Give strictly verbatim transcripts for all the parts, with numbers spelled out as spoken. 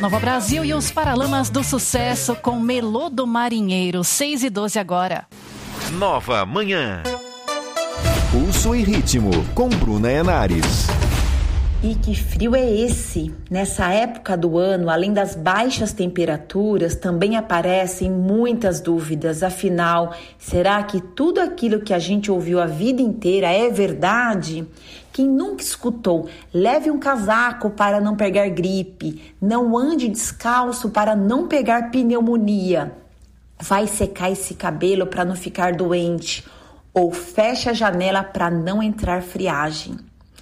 Nova Brasil e os Paralamas do Sucesso com Melô do Marinheiro, seis e doze agora. Nova Manhã. Pulso e ritmo com Bruna Henares. E que frio é esse? Nessa época do ano, além das baixas temperaturas, também aparecem muitas dúvidas. Afinal, será que tudo aquilo que a gente ouviu a vida inteira é verdade? Quem nunca escutou, leve um casaco para não pegar gripe, não ande descalço para não pegar pneumonia, vai secar esse cabelo para não ficar doente, ou feche a janela para não entrar friagem.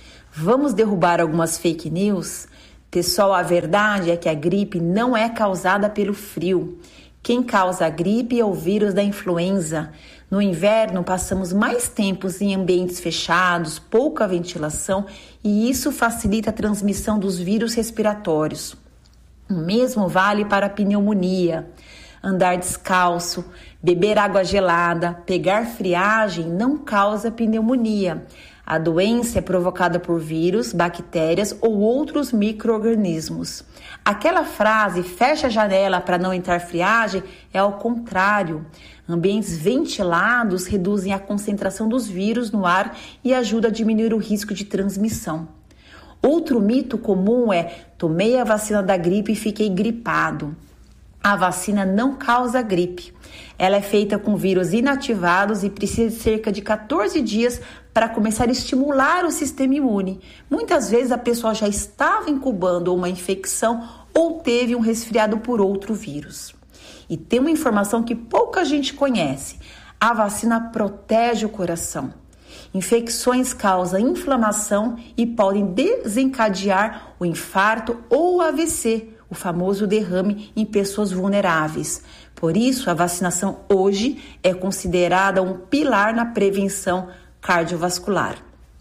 Vamos derrubar algumas fake news? Pessoal, a verdade é que a gripe não é causada pelo frio. Quem causa a gripe é o vírus da influenza. No inverno, passamos mais tempos em ambientes fechados, pouca ventilação, e isso facilita a transmissão dos vírus respiratórios. O mesmo vale para a pneumonia. Andar descalço, beber água gelada, pegar friagem não causa pneumonia. A doença é provocada por vírus, bactérias ou outros micro-organismos. Aquela frase, fecha a janela para não entrar friagem, é ao contrário. Ambientes ventilados reduzem a concentração dos vírus no ar e ajudam a diminuir o risco de transmissão. Outro mito comum é: tomei a vacina da gripe e fiquei gripado. A vacina não causa gripe. Ela é feita com vírus inativados e precisa de cerca de quatorze dias para começar a estimular o sistema imune. Muitas vezes a pessoa já estava incubando uma infecção ou teve um resfriado por outro vírus. E tem uma informação que pouca gente conhece: a vacina protege o coração. Infecções causam inflamação e podem desencadear o infarto ou o A V C, o famoso derrame, em pessoas vulneráveis. Por isso, a vacinação hoje é considerada um pilar na prevenção cardiovascular.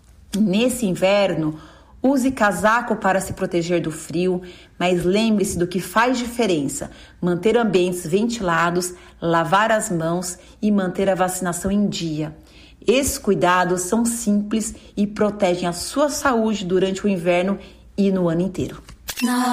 Nesse inverno, use casaco para se proteger do frio, mas lembre-se do que faz diferença: manter ambientes ventilados, lavar as mãos e manter a vacinação em dia. Esses cuidados são simples e protegem a sua saúde durante o inverno e no ano inteiro.